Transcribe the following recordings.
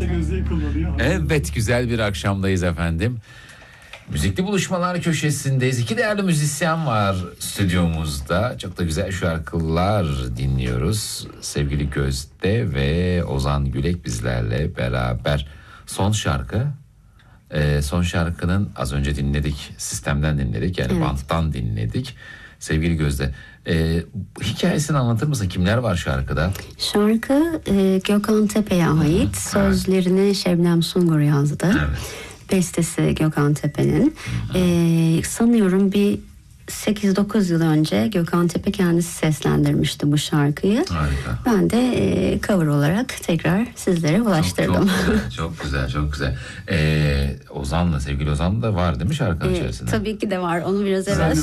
Gözde'yi kullanıyor. Evet, güzel bir akşamdayız efendim. Müzikli Buluşmalar köşesindeyiz. İki değerli müzisyen var stüdyomuzda. Çok da güzel şarkılar dinliyoruz. Sevgili Gözde ve Ozan Gülek bizlerle beraber. Son şarkının az önce dinledik. Sistemden dinledik, yani banttan dinledik. Sevgili Gözde, hikayesini anlatır mısın? Kimler var şarkıda? Şarkı Gökhan Tepe'ye ait. Sözlerini Şebnem Sungur yazdı. Evet. Bestesi Gökhan Tepe'nin. Sanıyorum bir 8-9 yıl önce Gökhan Tepe kendisi seslendirmişti bu şarkıyı. Harika. Ben de cover olarak tekrar sizlere ulaştırdım. Çok güzel. Sevgili Ozan da var değil mi şarkının içerisinde? Tabii ki de var. Onu biraz evvel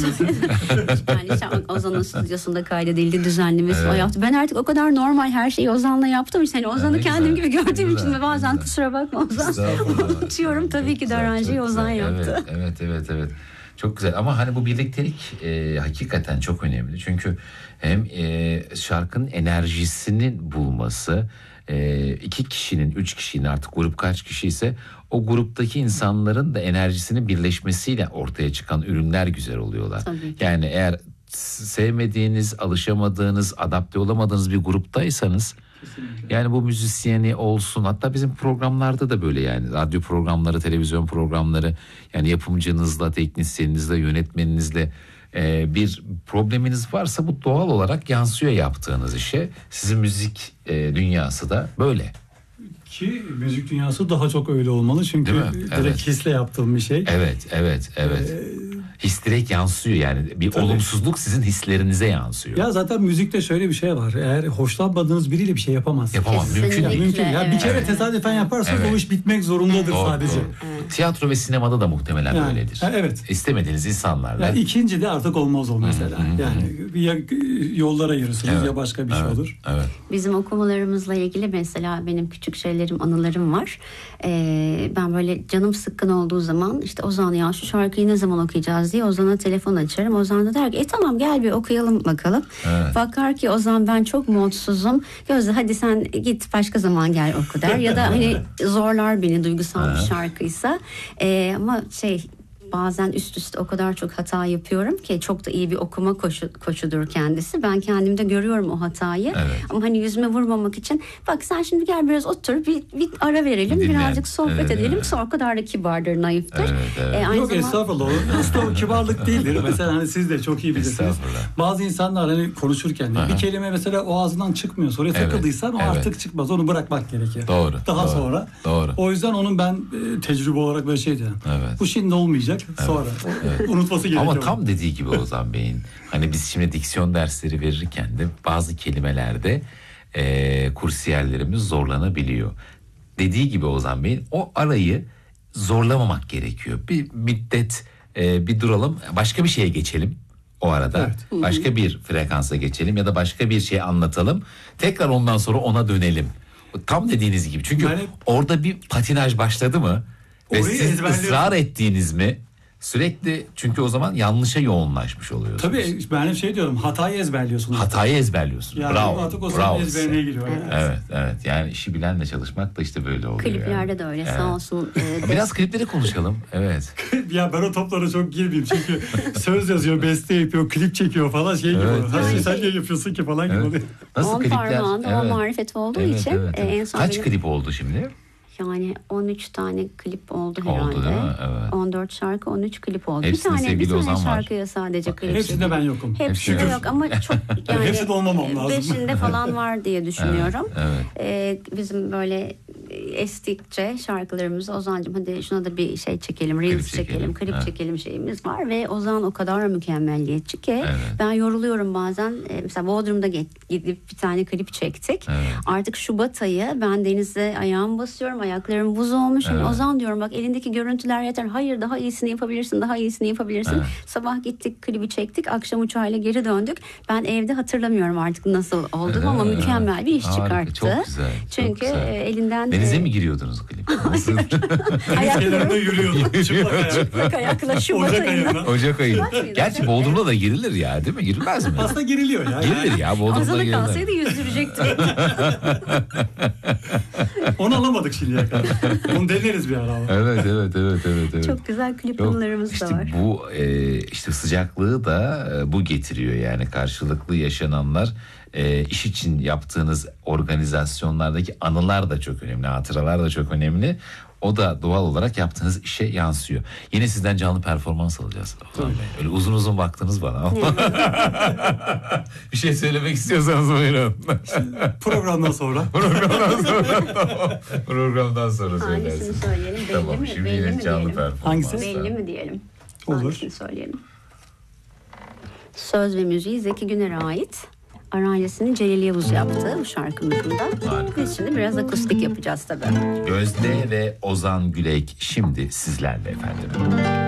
yani Ozan'ın stüdyosunda kaydedildi, düzenlemesi o yaptı. Ben artık o kadar normal her şeyi Ozan'la yaptım. Yani Ozan'ı kendim gibi gördüğüm için ve bazen kusura bakma Ozan. Unutuyorum, tabii ki de aranjeyi Ozan yaptı. Evet. Çok güzel ama hani bu birliktelik hakikaten çok önemli. Çünkü hem şarkının enerjisini bulması, iki kişinin, 3 kişinin, artık grup kaç kişi ise o gruptaki insanların da enerjisinin birleşmesiyle ortaya çıkan ürünler güzel oluyorlar. Tabii. Yani eğer sevmediğiniz, alışamadığınız, adapte olamadığınız bir gruptaysanız, yani bu müzisyeni olsun, hatta bizim programlarda da böyle, yani radyo programları, televizyon programları, yani yapımcınızla, teknisyeninizle, yönetmeninizle bir probleminiz varsa bu doğal olarak yansıyor yaptığınız işe. Sizin müzik dünyası da böyle. Ki müzik dünyası daha çok öyle olmalı çünkü direkt hisle yaptığım bir şey. Evet. His direkt yansıyor, yani bir olumsuzluk sizin hislerinize yansıyor. Ya zaten müzikte şöyle bir şey var. Eğer hoşlanmadığınız biriyle bir şey yapamazsınız. Mümkün değil. Mümkün. Ya bir kere tesadüfen yaparsanız o iş bitmek zorundadır sadece. Doğru. Tiyatro ve sinemada da muhtemelen böyledir. Evet. İstemediğiniz insanlarla. Ya ikinci de artık olmaz o mesela. Yani ya yollar ayırırsınız ya başka bir şey olur. Evet. Bizim okumalarımızla ilgili mesela benim küçük şeylerim, anılarım var. Ben böyle canım sıkkın olduğu zaman işte Ozan, ya şu şarkıyı ne zaman okuyacağız diye Ozan'a telefon açarım. Ozan da der ki tamam gel bir okuyalım bakalım. Evet. Bakar ki Ozan ben çok mutsuzum. Gözde hadi sen git başka zaman gel oku der. Ya da hani zorlar beni, duygusal bir şarkıysa. Ama bazen üst üste o kadar çok hata yapıyorum ki, çok da iyi bir okuma koçudur kendisi. Ben kendimde görüyorum o hatayı. Evet. Ama hani yüzüme vurmamak için bak sen şimdi gel biraz otur bir ara verelim. Dinlen. Birazcık sohbet edelim. Sonra o kadar da kibardır, naiftir. Evet. Yok estağfurullah. Aslında o kibarlık değildir. Mesela hani siz de çok iyi bilirsiniz. Bazı insanlar hani konuşurken bir kelime mesela o ağzından çıkmıyor. Oraya takıldıysa o artık çıkmaz. Onu bırakmak gerekir. Doğru. Daha sonra. Doğru. O yüzden onun ben tecrübe olarak böyle şey diyorum. Evet. Bu şimdi olmayacak. Sonra unutması gerekiyor. Ama tam dediği gibi Ozan Bey'in, hani biz şimdi diksiyon dersleri verirken de bazı kelimelerde kursiyerlerimiz zorlanabiliyor. Dediği gibi Ozan Bey'in, o arayı zorlamamak gerekiyor. Bir müddet bir duralım, başka bir şeye geçelim o arada. Evet. Başka bir frekansa geçelim ya da başka bir şey anlatalım. Tekrar ondan sonra ona dönelim. Tam dediğiniz gibi. Çünkü orada bir patinaj başladı mı ve siz ısrar ettiğiniz mi? Sürekli, çünkü o zaman yanlışa yoğunlaşmış oluyorsunuz. Tabii ben diyorum, hatayı ezberliyorsunuz. Yani bravo. Artık o zaman ezberine giriyor. Evet. Yani işi bilenle çalışmak da işte böyle oluyor. Kliplerde de öyle sağ olsun. Biraz klipleri konuşalım. Evet. Ya ben o toplara çok girmeyeyim çünkü söz yazıyor, beste yapıyor, klip çekiyor falan gibi oluyor. Sen ne yapıyorsun ki falan gibi oluyor. Nasıl klipler? O marifet olduğu için. En son kaç klip oldu şimdi? Yani 13 tane klip oldu herhalde. Oldu değil mi? Evet. 14 şarkı, 13 klip oldu. Hepsinde bir tane Ozan şarkıya var. sadece klip. Hepsinde ben yokum. Hepsinde yok ama çok yani. Hepsinde olmamam lazım. 5'inde falan var diye düşünüyorum. Evet. Bizim böyle estikçe şarkılarımızı Ozan'cığım hadi şuna da bir şey çekelim, reels çekelim, klip çekelim şeyimiz var ve Ozan o kadar mükemmelliyetçi ki ben yoruluyorum bazen. Mesela Bodrum'da gidip bir tane klip çektik. Artık Şubat ayı, ben denize ayağımı basıyorum, ayaklarım buz olmuş. Yani Ozan diyorum bak elindeki görüntüler yeter. Hayır, daha iyisini yapabilirsin. Sabah gittik, klibi çektik, akşam uçağıyla geri döndük. Ben evde hatırlamıyorum artık nasıl olduğunu ama mükemmel bir iş çıkarttı. Çok güzel. Çünkü elinden denize mi giriyordunuz klip? Ayaklarında yürüyordum. Çıplak ayakla Şubat ayında. Ocak ayı. Gerçi Bodrum'da da girilir ya, değil mi? Girilmez mi? Aslında giriliyor ya. Girilir ya, Bodrum'da girilir. girilir. Kalsaydı yüzdürecekti. Onu alamadık şimdiye kadar. Onu deneriz bir ara. Evet. Çok güzel klip anılarımız da var. Bu işte sıcaklığı da bu getiriyor yani karşılıklı yaşananlar. İş için yaptığınız organizasyonlardaki anılar da çok önemli, hatıralar da çok önemli. O da doğal olarak yaptığınız işe yansıyor. Yine sizden canlı performans alacağız. Öyle uzun uzun baktınız bana. Bir şey söylemek istiyorsanız buyurun. Programdan sonra. Programdan sonra söylersiniz. Hangisini söyleyelim? Belli Tamam, mi? şimdi Belli yine mi canlı diyelim? performans. Hangisi? Belli mi diyelim? Olur. Hangisini söyleyelim? Söz ve müziği Zeki Güner'e ait. Aranjesini Celil Yavuz yaptı bu şarkımızın da. Harika. Biz şimdi biraz akustik yapacağız tabii. Gözde ve Ozan Gülek şimdi sizlerle efendim.